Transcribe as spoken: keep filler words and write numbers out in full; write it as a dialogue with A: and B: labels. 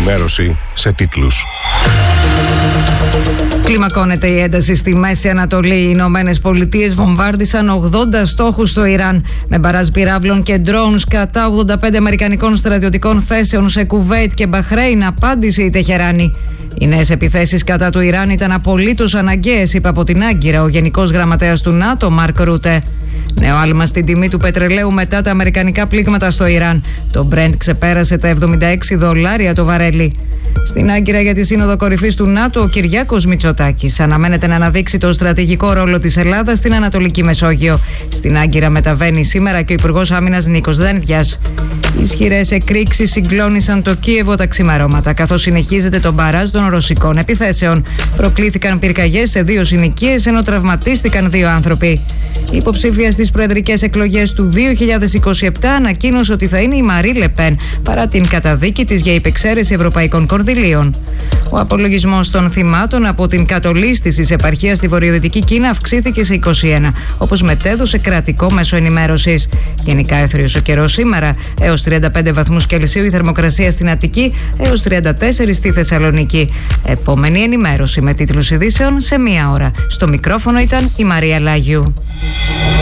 A: ενημέρωση σε τίτλους.
B: Κλιμακώνεται η ένταση στη Μέση Ανατολή. Οι Ηνωμένες Πολιτείες βομβάρδισαν ογδόντα στόχους στο Ιράν με μπαράζ πυράβλων και drones κατά ογδόντα πέντε αμερικανικών στρατιωτικών θέσεων σε Κουβέιτ και Μπαχρέιν, απάντησε η Τεχεράνη. Οι νέες επιθέσεις κατά του Ιράν ήταν απολύτως αναγκαίες, είπε από την Άγκυρα ο Γενικός Γραμματέας του ΝΑΤΟ, Μαρκ Ρούτε. Νέο άλμα στην τιμή του πετρελαίου μετά τα αμερικανικά πλήγματα στο Ιράν. Το Brent ξεπέρασε τα εβδομήντα έξι δολάρια το βαρέλι. Στην Άγκυρα για τη Σύνοδο Κορυφής του ΝΑΤΟ, ο Κυριάκος Μητσοτάκης αναμένεται να αναδείξει το στρατηγικό ρόλο της Ελλάδας στην Ανατολική Μεσόγειο. Στην Άγκυρα μεταβαίνει σήμερα και ο Υπουργός Άμυνας Νίκος Δένδιας. Ισχυρές εκρήξεις συγκλώνησαν το Κίεβο τα ξημερώματα, καθώς συνεχίζεται το μπαράζ των ρωσικών επιθέσεων. Προκλήθηκαν πυρκαγιές σε δύο συνοικίες, ενώ τραυματίστηκαν δύο άνθρωποι. Η υποψήφια στις προεδρικές εκλογές του δύο χιλιάδες είκοσι επτά ανακοίνωσε ότι θα είναι η Μαρί Λεπέν, παρά την καταδίκη της για υπεξαίρεση ευρωπαϊκών κονδυλίων. Ο απολογισμός των θυμάτων από την κατολίσθηση της επαρχίας στη βορειοδυτική Κίνα αυξήθηκε σε είκοσι ένα, όπως μετέδωσε κρατικό μέσο ενημέρωσης. Γενικά έθριος ο καιρός σήμερα, έως τριάντα πέντε βαθμούς Κελσίου η θερμοκρασία στην Αττική, έως τριάντα τέσσερα στη Θεσσαλονίκη. Επόμενη ενημέρωση με τίτλους ειδήσεων σε μία ώρα. Στο μικρόφωνο ήταν η Μαρία Λάγιου.